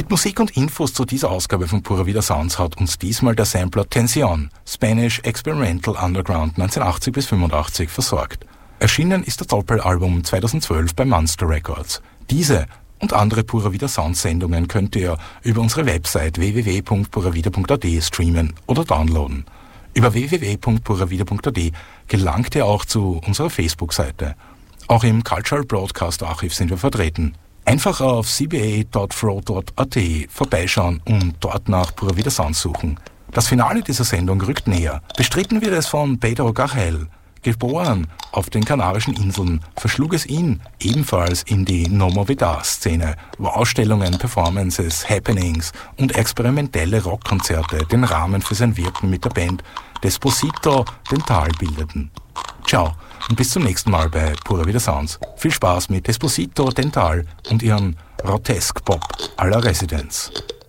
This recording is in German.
Mit Musik und Infos zu dieser Ausgabe von Pura Vida Sounds hat uns diesmal der Sampler Tension, Spanish Experimental Underground 1980 bis 85 versorgt. Erschienen ist das Doppelalbum 2012 bei Monster Records. Diese und andere Pura Vida Sounds Sendungen könnt ihr über unsere Website www.puravida.at streamen oder downloaden. Über www.puravida.at gelangt ihr auch zu unserer Facebook-Seite. Auch im Cultural Broadcast Archiv sind wir vertreten. Einfach auf cba.fro.at vorbeischauen und dort nach Pura Vida Sounds suchen. Das Finale dieser Sendung rückt näher. Bestritten wird es von Pedro Gagel. Geboren auf den Kanarischen Inseln, verschlug es ihn ebenfalls in die No-Movidar-Szene, wo Ausstellungen, Performances, Happenings und experimentelle Rockkonzerte den Rahmen für sein Wirken mit der Band Desposito Dental bildeten. Ciao und bis zum nächsten Mal bei Pura Vida Sounds. Viel Spaß mit Desposito Dental und ihren Grotesque Pop à la Residence.